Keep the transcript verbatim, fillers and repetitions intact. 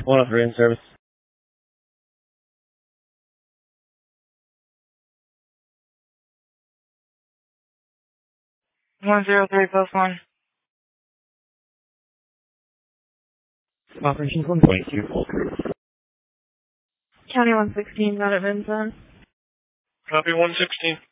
one oh three in service. one zero three post one. Operations one twenty-two, full crew. County one sixteen, not at Vincent. Copy one sixteen.